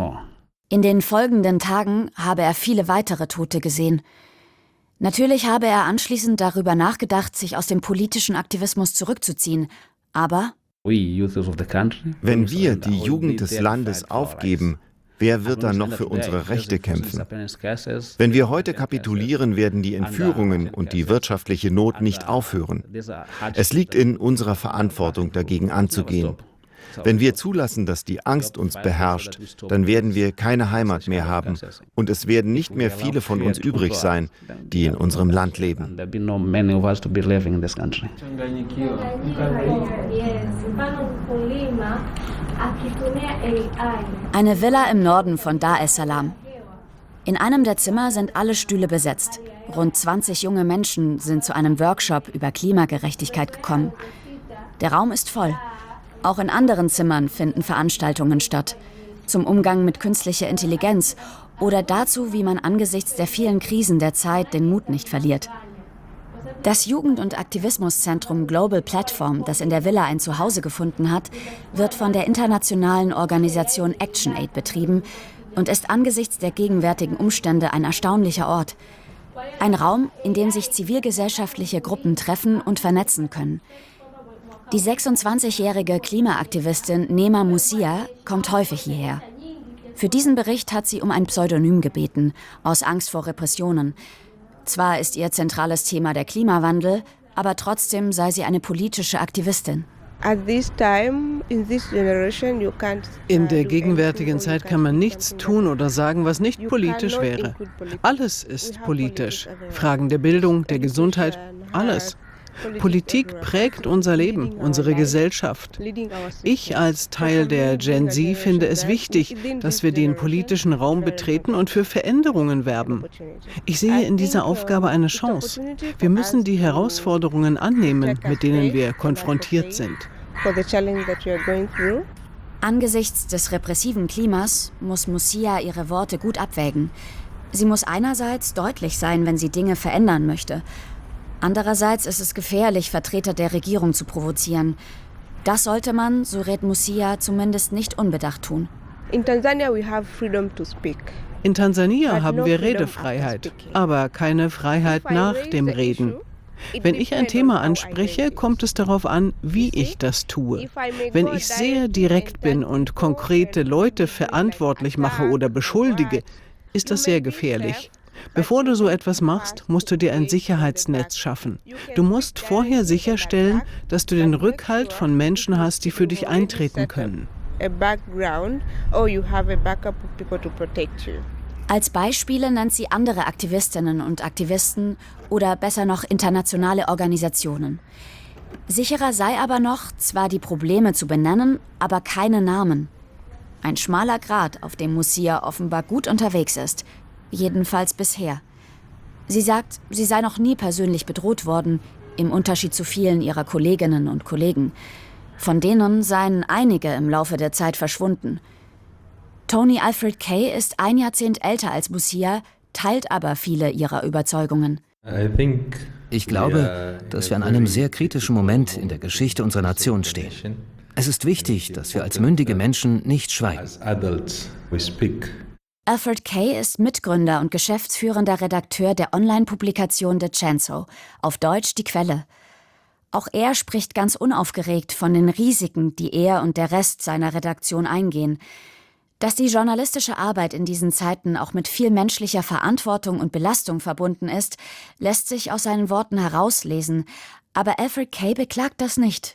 In den folgenden Tagen habe er viele weitere Tote gesehen. Natürlich habe er anschließend darüber nachgedacht, sich aus dem politischen Aktivismus zurückzuziehen. Aber wenn wir die Jugend des Landes aufgeben, wer wird dann noch für unsere Rechte kämpfen? Wenn wir heute kapitulieren, werden die Entführungen und die wirtschaftliche Not nicht aufhören. Es liegt in unserer Verantwortung, dagegen anzugehen. Wenn wir zulassen, dass die Angst uns beherrscht, dann werden wir keine Heimat mehr haben und es werden nicht mehr viele von uns übrig sein, die in unserem Land leben. Eine Villa im Norden von Dar es Salaam. In einem der Zimmer sind alle Stühle besetzt. Rund 20 junge Menschen sind zu einem Workshop über Klimagerechtigkeit gekommen. Der Raum ist voll. Auch in anderen Zimmern finden Veranstaltungen statt. Zum Umgang mit künstlicher Intelligenz oder dazu, wie man angesichts der vielen Krisen der Zeit den Mut nicht verliert. Das Jugend- und Aktivismuszentrum Global Platform, das in der Villa ein Zuhause gefunden hat, wird von der internationalen Organisation ActionAid betrieben und ist angesichts der gegenwärtigen Umstände ein erstaunlicher Ort. Ein Raum, in dem sich zivilgesellschaftliche Gruppen treffen und vernetzen können. Die 26-jährige Klimaaktivistin Nema Musia kommt häufig hierher. Für diesen Bericht hat sie um ein Pseudonym gebeten, aus Angst vor Repressionen. Zwar ist ihr zentrales Thema der Klimawandel, aber trotzdem sei sie eine politische Aktivistin. In der gegenwärtigen Zeit kann man nichts tun oder sagen, was nicht politisch wäre. Alles ist politisch. Fragen der Bildung, der Gesundheit, alles. Politik prägt unser Leben, unsere Gesellschaft. Ich als Teil der Gen Z finde es wichtig, dass wir den politischen Raum betreten und für Veränderungen werben. Ich sehe in dieser Aufgabe eine Chance. Wir müssen die Herausforderungen annehmen, mit denen wir konfrontiert sind. Angesichts des repressiven Klimas muss Musia ihre Worte gut abwägen. Sie muss einerseits deutlich sein, wenn sie Dinge verändern möchte. Andererseits ist es gefährlich, Vertreter der Regierung zu provozieren. Das sollte man, so rät Musia, zumindest nicht unbedacht tun. In Tansania haben wir Redefreiheit, aber keine Freiheit nach dem Reden. Wenn ich ein Thema anspreche, kommt es darauf an, wie ich das tue. Wenn ich sehr direkt bin und konkrete Leute verantwortlich mache oder beschuldige, ist das sehr gefährlich. Bevor du so etwas machst, musst du dir ein Sicherheitsnetz schaffen. Du musst vorher sicherstellen, dass du den Rückhalt von Menschen hast, die für dich eintreten können. Als Beispiele nennt sie andere Aktivistinnen und Aktivisten oder besser noch internationale Organisationen. Sicherer sei aber noch, zwar die Probleme zu benennen, aber keine Namen. Ein schmaler Grat, auf dem Musia offenbar gut unterwegs ist. Jedenfalls bisher. Sie sagt, sie sei noch nie persönlich bedroht worden, im Unterschied zu vielen ihrer Kolleginnen und Kollegen. Von denen seien einige im Laufe der Zeit verschwunden. Tony Alfred Kay ist ein Jahrzehnt älter als Musia, teilt aber viele ihrer Überzeugungen. Ich glaube, dass wir an einem sehr kritischen Moment in der Geschichte unserer Nation stehen. Es ist wichtig, dass wir als mündige Menschen nicht schweigen. Alfred Kay ist Mitgründer und geschäftsführender Redakteur der Online-Publikation The Chanzo, auf Deutsch Die Quelle. Auch er spricht ganz unaufgeregt von den Risiken, die er und der Rest seiner Redaktion eingehen. Dass die journalistische Arbeit in diesen Zeiten auch mit viel menschlicher Verantwortung und Belastung verbunden ist, lässt sich aus seinen Worten herauslesen. Aber Alfred Kay beklagt das nicht.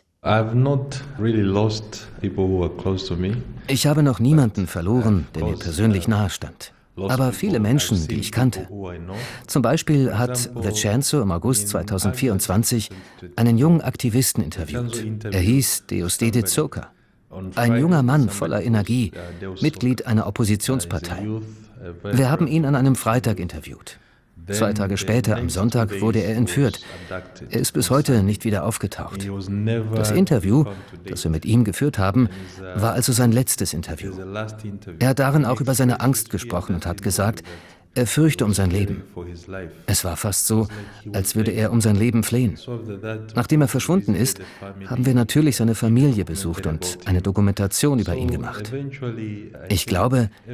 Ich habe noch niemanden verloren, der mir persönlich nahestand. Aber viele Menschen, die ich kannte. Zum Beispiel hat The Chanzo im August 2024 einen jungen Aktivisten interviewt. Er hieß Deusdedit Soka. Ein junger Mann voller Energie, Mitglied einer Oppositionspartei. Wir haben ihn an einem Freitag interviewt. 2 Tage später, am Sonntag, wurde er entführt. Er ist bis heute nicht wieder aufgetaucht. Das Interview, das wir mit ihm geführt haben, war also sein letztes Interview. Er hat darin auch über seine Angst gesprochen und hat gesagt, er fürchte um sein Leben. Es war fast so, als würde er um sein Leben flehen. Nachdem er verschwunden ist, haben wir natürlich seine Familie besucht und eine Dokumentation über ihn gemacht. Ich glaube,